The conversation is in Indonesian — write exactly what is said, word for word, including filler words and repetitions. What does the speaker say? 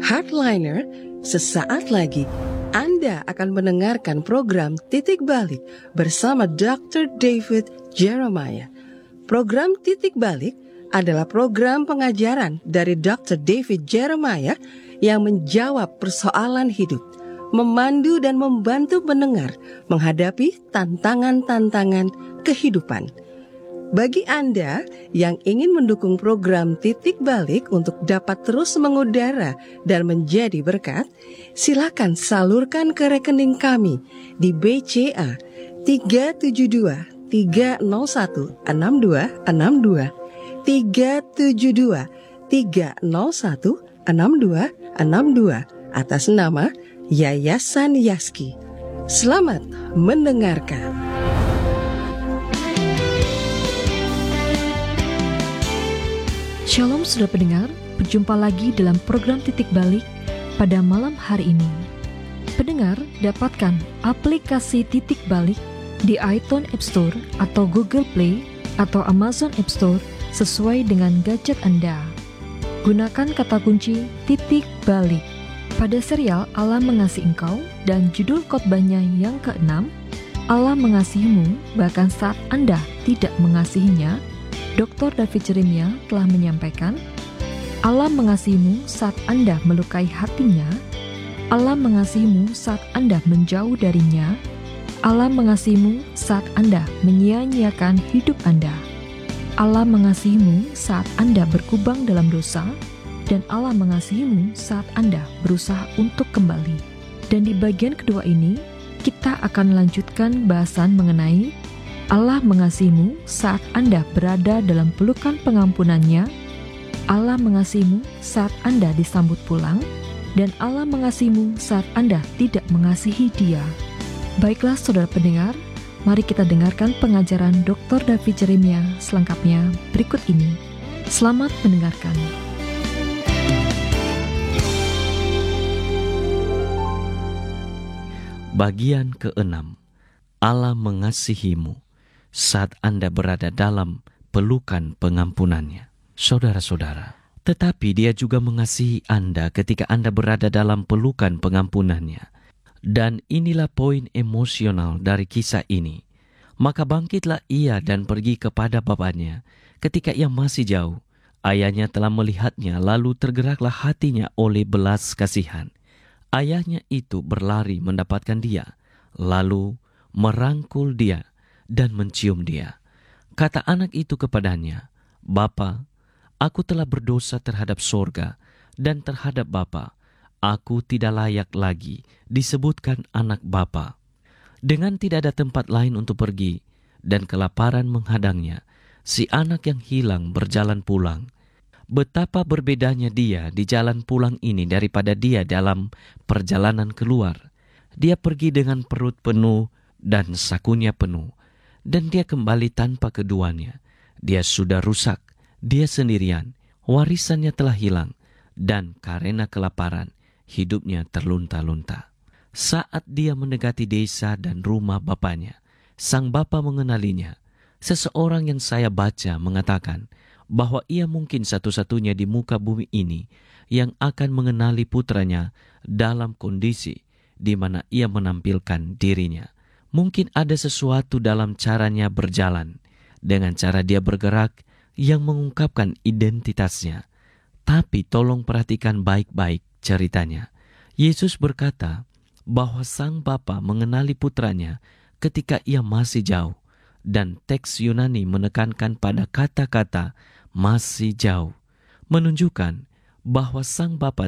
Hardliner, sesaat lagi Anda akan mendengarkan program Titik Balik bersama doktor David Jeremiah. Program Titik Balik adalah program pengajaran dari doktor David Jeremiah yang menjawab persoalan hidup, memandu dan membantu pendengar menghadapi tantangan-tantangan kehidupan. Bagi Anda yang ingin mendukung program Titik Balik untuk dapat terus mengudara dan menjadi berkat, silakan salurkan ke rekening kami di B C A tiga tujuh dua tiga nol satu enam dua enam dua tiga tujuh dua tiga nol satu enam dua enam dua atas nama Yayasan Yaski. Selamat mendengarkan. Shalom saudara pendengar, berjumpa lagi dalam program Titik Balik pada malam hari ini. Pendengar, dapatkan aplikasi Titik Balik di iTunes App Store atau Google Play atau Amazon App Store sesuai dengan gadget Anda. Gunakan kata kunci Titik Balik. Pada serial Allah Mengasihi Engkau dan judul khotbahnya yang keenam, Allah mengasihimu bahkan saat Anda tidak mengasihinya, doktor David Jeremiah telah menyampaikan, Allah mengasihimu saat Anda melukai hatinya, Allah mengasihimu saat Anda menjauh darinya, Allah mengasihimu saat Anda menyia-nyiakan hidup Anda, Allah mengasihimu saat Anda berkubang dalam dosa, dan Allah mengasihimu saat Anda berusaha untuk kembali. Dan di bagian kedua ini, kita akan melanjutkan bahasan mengenai Allah mengasihimu saat Anda berada dalam pelukan pengampunannya, Allah mengasihimu saat Anda disambut pulang, dan Allah mengasihimu saat Anda tidak mengasihi Dia. Baiklah saudara pendengar, mari kita dengarkan pengajaran doktor David Jeremiah selengkapnya berikut ini. Selamat mendengarkan. Bagian keenam, Allah mengasihimu saat Anda berada dalam pelukan pengampunannya. Saudara-saudara, tetapi Dia juga mengasihi Anda ketika Anda berada dalam pelukan pengampunannya. Dan inilah poin emosional dari kisah ini. Maka bangkitlah ia dan pergi kepada bapaknya. Ketika ia masih jauh, ayahnya telah melihatnya, lalu tergeraklah hatinya oleh belas kasihan. Ayahnya itu berlari mendapatkan dia, lalu merangkul dia dan mencium dia. Kata anak itu kepadanya, Bapa, aku telah berdosa terhadap sorga dan terhadap Bapa. Aku tidak layak lagi disebutkan anak Bapa. Dengan tidak ada tempat lain untuk pergi dan kelaparan menghadangnya, si anak yang hilang berjalan pulang. Betapa berbedanya dia di jalan pulang ini daripada dia dalam perjalanan keluar. Dia pergi dengan perut penuh dan sakunya penuh. Dan dia kembali tanpa keduanya. Dia sudah rusak, dia sendirian, warisannya telah hilang, dan karena kelaparan, hidupnya terlunta-lunta. Saat dia mendekati desa dan rumah bapaknya, sang bapa mengenalinya. Seseorang yang saya baca mengatakan bahwa ia mungkin satu-satunya di muka bumi ini yang akan mengenali putranya dalam kondisi di mana ia menampilkan dirinya. Mungkin ada sesuatu dalam caranya berjalan, dengan cara dia bergerak yang mengungkapkan identitasnya. Tapi tolong perhatikan baik-baik ceritanya. Yesus berkata bahwa sang bapa mengenali putranya ketika ia masih jauh. Dan teks Yunani menekankan pada kata-kata masih jauh, menunjukkan bahwa sang bapa